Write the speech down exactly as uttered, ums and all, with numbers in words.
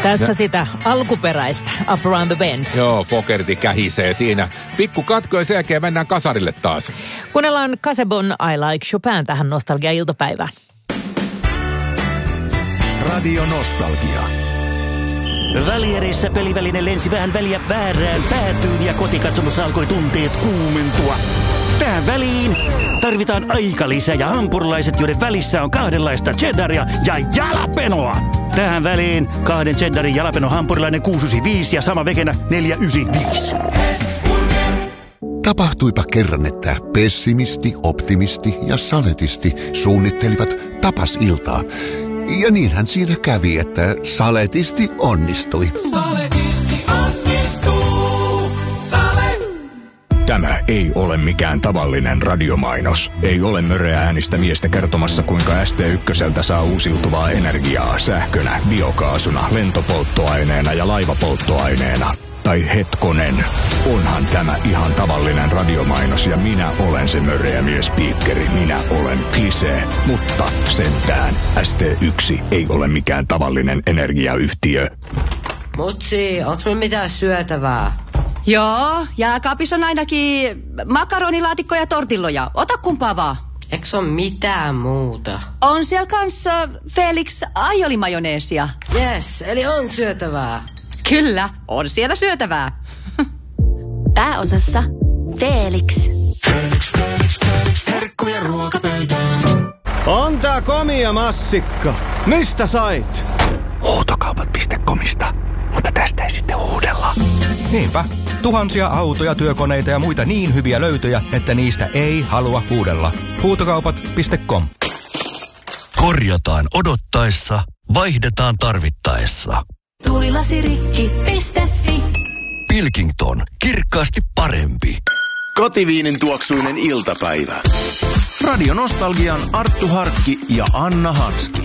Tässä Nä. sitä alkuperäistä Up Around the Bend. Joo, Fogerty kähisee siinä. Pikku katko ja sen jälkeen mennään kasarille taas. Kuunnellaan Kasebon I Like Chopin tähän nostalgia-iltapäivään. Radio Nostalgia. Välierissä peliväline lensi vähän väliä väärään päätyyn ja kotikatsomossa alkoi tunteet kuumentua. Tähän väliin tarvitaan aikalisä ja hampurilaiset, joiden välissä on kahdenlaista cheddaria ja jalapenoa. Tähän väliin kahden cheddarin jalapeno hampurilainen kuusi yhdeksänkymmentäviisi ja sama vekenä neljä yhdeksänkymmentäviisi. Tapahtuipa kerran, että pessimisti, optimisti ja saletisti suunnittelivat tapasiltaa. Ja niinhän siinä kävi, että saletisti onnistui. Saletisti onnistuu. Sale. Tämä ei ole mikään tavallinen radiomainos. Ei ole möreä äänistä miestä kertomassa, kuinka S T ykköseltä saa uusiutuvaa energiaa sähkönä, biokaasuna, lentopolttoaineena ja laivapolttoaineena. Tai hetkonen, onhan tämä ihan tavallinen radiomainos ja minä olen se möreä miespiikkeri. Minä olen Klisee, mutta sentään S T yksi ei ole mikään tavallinen energiayhtiö. Mutsi, onks me mitään syötävää? Joo, jääkaapissa on ainakin makaronilaatikko ja tortilloja. Ota kumpaa vaan. Eiks on mitään muuta? On siellä kanssa Felix aiolimajoneesia. Yes, eli on syötävää. Kyllä, on siellä syötävää. Pääosassa Felix. Felix, Felix, Felix, herkkuja ruokapöytään. On tää komia massikka. Mistä sait? Huutokaupat piste comista, mutta tästä ei sitten huudella. Niinpä, tuhansia autoja, työkoneita ja muita niin hyviä löytöjä, että niistä ei halua huudella. Huutokaupat piste com. Korjataan odottaessa, vaihdetaan tarvittaessa. Tuulilasirikki piste fi. Pilkington, kirkkaasti parempi. Kotiviinin tuoksuinen iltapäivä. Radio Nostalgian Arttu Harkki ja Anna Hanski.